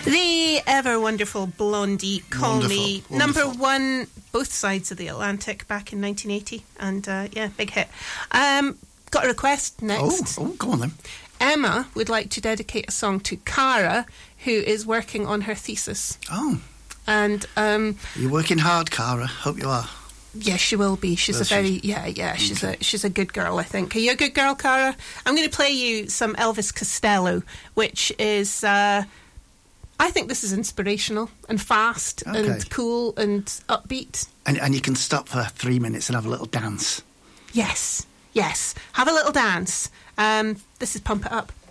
The ever wonderful Blondie, Call Me. Wonderful. Number one, both sides of the Atlantic back in 1980. And yeah, big hit. Got a request next. Oh, go on then. Emma would like to dedicate a song to Cara, who is working on her thesis. Oh. And You're working hard, Cara. Hope you are. yes, she will be. She's a very she's a good girl, I think. Are you a good girl, Cara? I'm going to play you some Elvis Costello, which is I think this is inspirational and fast and cool and upbeat. And you can stop for 3 minutes and have a little dance. Yes. Have a little dance. This is Pump It Up.